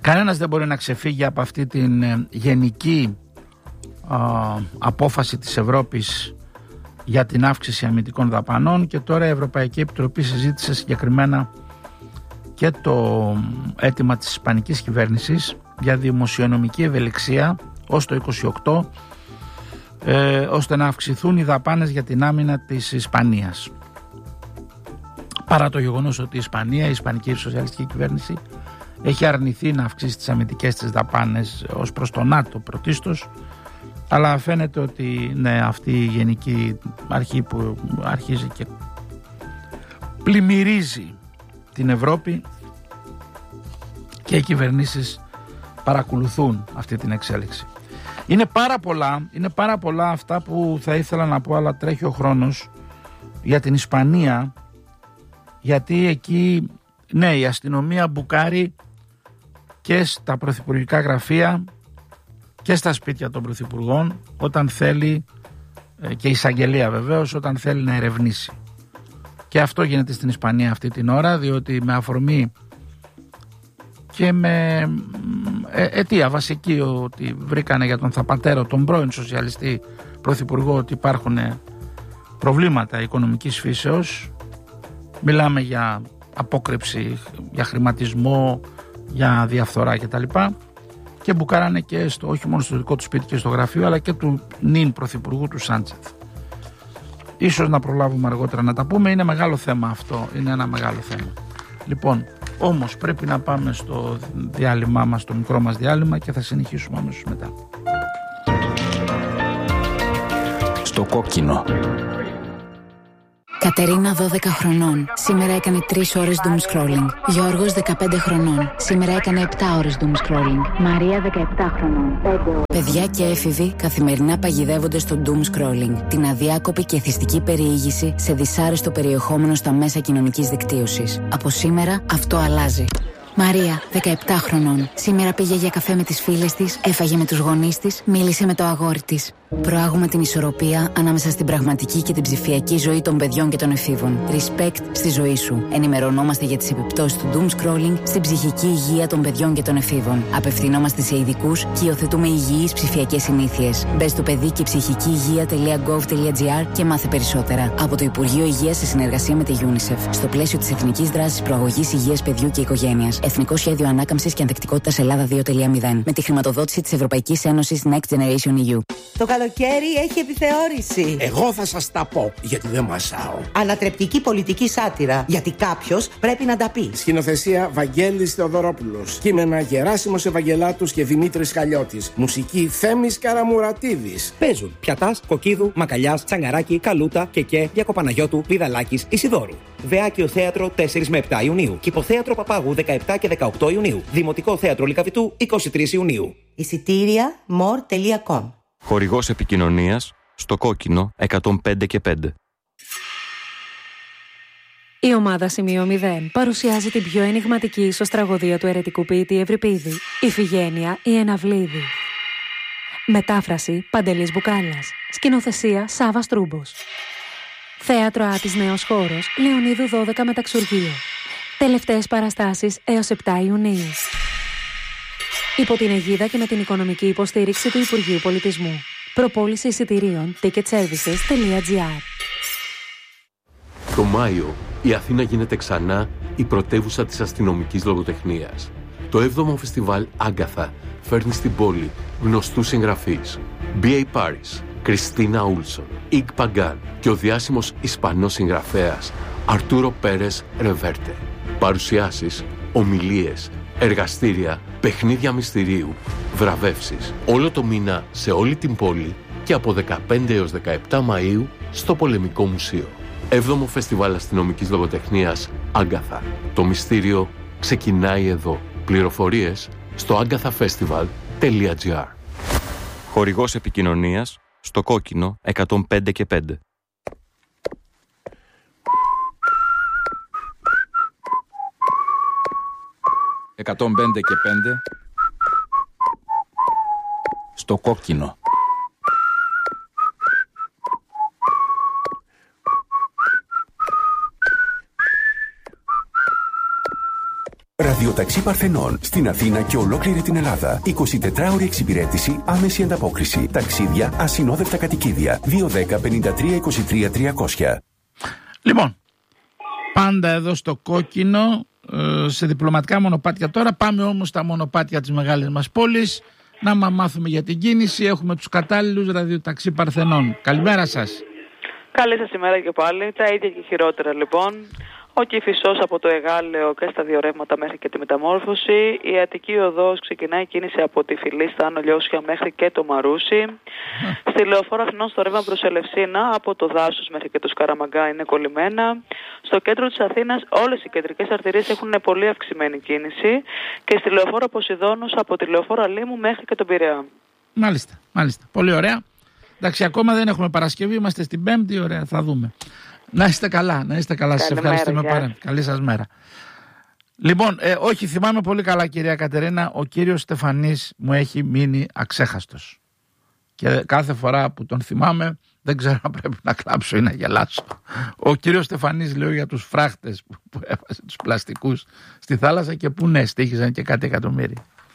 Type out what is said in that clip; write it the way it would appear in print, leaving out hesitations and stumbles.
Κανένας δεν μπορεί να ξεφύγει από αυτή την γενική απόφαση της Ευρώπης για την αύξηση αμυντικών δαπανών, και τώρα η Ευρωπαϊκή Επιτροπή συζήτησε συγκεκριμένα και το αίτημα της ισπανικής κυβέρνησης για δημοσιονομική ευελιξία ως το 28, ώστε να αυξηθούν οι δαπάνες για την άμυνα της Ισπανίας, παρά το γεγονός ότι η Ισπανική Σοσιαλιστική Κυβέρνηση έχει αρνηθεί να αυξήσει τις αμυντικές της δαπάνες ως προς το ΝΑΤΟ πρωτίστως, αλλά φαίνεται ότι ναι, αυτή η γενική αρχή που αρχίζει και πλημμυρίζει την Ευρώπη, και οι κυβερνήσεις παρακολουθούν αυτή την εξέλιξη. Είναι πάρα πολλά αυτά που θα ήθελα να πω, αλλά τρέχει ο χρόνος. Για την Ισπανία, γιατί εκεί ναι, η αστυνομία μπουκάρει και στα πρωθυπουργικά γραφεία και στα σπίτια των πρωθυπουργών όταν θέλει, και η εισαγγελία βεβαίως, όταν θέλει να ερευνήσει. Και αυτό γίνεται στην Ισπανία αυτή την ώρα, διότι με αφορμή και με αιτία βασική ότι βρήκανε για τον Θαπατέρο, τον πρώην σοσιαλιστή πρωθυπουργό, ότι υπάρχουν προβλήματα οικονομικής φύσεως. Μιλάμε για απόκρυψη, για χρηματισμό, για διαφθορά κτλ. Και μπουκάρανε και όχι μόνο στο δικό του σπίτι και στο γραφείο, αλλά και του νυν πρωθυπουργού του Σάντσεθ. Ίσως να προλάβουμε αργότερα να τα πούμε. Είναι μεγάλο θέμα αυτό. Είναι ένα μεγάλο θέμα. Λοιπόν, όμως πρέπει να πάμε στο διάλειμμα μας, στο μικρό μας διάλειμμα, και θα συνεχίσουμε αμέσως μετά. Στο κόκκινο. Κατερίνα 12 χρονών. Σήμερα έκανε 3 ώρες doom scrolling. Γιώργος 15 χρονών. Σήμερα έκανε 7 ώρες doom scrolling. Μαρία 17 χρονών. 5 ώρες. Παιδιά και έφηβοι καθημερινά παγιδεύονται στο doom scrolling, την αδιάκοπη και εθιστική περιήγηση σε δυσάρεστο περιεχόμενο στα μέσα κοινωνικής δικτύωσης. Από σήμερα αυτό αλλάζει. Μαρία, 17 χρονών. Σήμερα πήγε για καφέ με τις φίλες της, έφαγε με τους γονείς της, μίλησε με το αγόρι της. Προάγουμε την ισορροπία ανάμεσα στην πραγματική και την ψηφιακή ζωή των παιδιών και των εφήβων. Respect στη ζωή σου. Ενημερωνόμαστε για τις επιπτώσεις του doom scrolling στην ψυχική υγεία των παιδιών και των εφήβων. Απευθυνόμαστε σε ειδικούς και υιοθετούμε υγιείς ψηφιακές συνήθειες. Μπες στο παιδί και ψυχική υγεία.gov.gr και μάθε περισσότερα. Από το Υπουργείο Υγείας σε συνεργασία με τη UNICEF. Στο πλαίσιο της Εθνικής Δράσης Προαγωγής Υγείας Παιδιού και Οικογένειας. Εθνικό Σχέδιο Ανάκαμψης και Ανθεκτικότητας Ελλάδα 2.0. Με τη χρηματοδότηση της Ευρωπαϊκής Ένωσης Next Generation EU. Το καλοκαίρι έχει επιθεώρηση. Εγώ θα σας τα πω, γιατί δεν μασάω. Ανατρεπτική πολιτική σάτυρα, γιατί κάποιος πρέπει να τα πει. Σκηνοθεσία Βαγγέλης Θεοδωρόπουλος. Κείμενα Γεράσιμος Ευαγγελάτους και Δημήτρης Χαλιώτης. Μουσική Θέμης Καραμουρατίδης. Παίζουν Πιατάς, Κοκκίδου, Μακαλιάς, Τσαγκαράκη, Καλούτα, Κεκέ, Διακοπαναγιώτου, Πηδαλάκης, Ισιδώρου. Βεάκιο Θέατρο 4 με 7 Ιουνίου. Κηποθέατρο Παπάγου 17 και 18 Ιουνίου. Δημοτικό Θέατρο Λυκαβητού 23 Ιουνίου. Εισιτήρια more.com. Χορηγός επικοινωνίας στο κόκκινο 105 και 5. Η ομάδα Σημείο 0 παρουσιάζει την πιο ενιγματική ίσως τραγωδία του αιρετικού ποιητή Ευρυπίδη, Ιφηγένεια η Εναυλίδη. Μετάφραση Παντελής Μπουκάλιας. Σκηνοθεσία Σάββας Τρούμπος. Θέατρο Άτης Νέος Χώρος, Λεωνίδου 12 Μεταξουργείο. Τελευταίες παραστάσεις έως 7 Ιουνίου. Υπό την αιγίδα και με την οικονομική υποστήριξη του Υπουργείου Πολιτισμού. Προπόληση εισιτηρίων ticketservices.gr. Το Μάιο, η Αθήνα γίνεται ξανά η πρωτεύουσα της αστυνομικής λογοτεχνίας. Το 7ο φεστιβάλ Άγκαθα φέρνει στην πόλη γνωστούς συγγραφείς. B.A. Paris, Κριστίνα Ούλσον, Ιγ Παγκάν και ο διάσημος Ισπανός συγγραφέας Αρτούρο Πέρες Ρεβέρτε. Παρουσιάσεις, ομιλίες, εργαστήρια, παιχνίδια μυστηρίου, βραβεύσεις. Όλο το μήνα σε όλη την πόλη και από 15 έως 17 Μαΐου στο Πολεμικό Μουσείο. 7ο Φεστιβάλ Αστυνομικής Λογοτεχνίας Άγκαθα. Το μυστήριο ξεκινάει εδώ. Πληροφορίες στο agathafestival.gr. Χορηγός επικοινωνίας στο κόκκινο 105 και 5. «105 και 5» στο κόκκινο. Ραδιοταξί Παρθενών στην Αθήνα και ολόκληρη την Ελλάδα. 24ωρη εξυπηρέτηση, άμεση ανταπόκριση. Ταξίδια, ασυνόδευτα κατοικίδια. 210-53-23-300. Λοιπόν, πάντα εδώ στο κόκκινο, σε διπλωματικά μονοπάτια τώρα. Πάμε όμως στα μονοπάτια της μεγάλης μας πόλης να μάθουμε για την κίνηση. Έχουμε τους κατάλληλους ραδιοταξί Παρθενών. Καλημέρα σας. Καλή σας ημέρα και πάλι. Τα ίδια και χειρότερα λοιπόν. Ο Κηφισός από το Εγάλεο και στα δύο ρεύματα μέχρι και τη Μεταμόρφωση. Η Αττική Οδός ξεκινάει κίνηση από τη Φυλή στα Άνω Λιώσια μέχρι και το Μαρούσι. Στη Λεωφόρο Αθηνών στο ρεύμα προς Ελευσίνα από το Δάσος μέχρι και το Σκαραμαγκά είναι κολλημένα. Στο κέντρο της Αθήνας όλες οι κεντρικές αρτηρίες έχουν πολύ αυξημένη κίνηση. Και στη Λεωφόρο Ποσειδώνος από τη Λεωφόρο Αλήμου μέχρι και τον Πειραιά. Μάλιστα, μάλιστα. Πολύ ωραία. Εντάξει, ακόμα δεν έχουμε Παρασκευή, είμαστε στην Πέμπτη, ωραία, θα δούμε. Να είστε καλά, να είστε καλά. Σας ευχαριστούμε πάρα. Καλή σας μέρα. Λοιπόν, όχι, θυμάμαι πολύ καλά, κυρία Κατερίνα, ο κύριος Στεφανής μου έχει μείνει αξέχαστος. Και κάθε φορά που τον θυμάμαι, δεν ξέρω αν πρέπει να κλάψω ή να γελάσω. Ο κύριος Στεφανής, λέω, για τους φράχτες που έβαζε τους πλαστικούς στη θάλασσα και που ναι, στοίχιζαν και κάτι εκατομμύρια.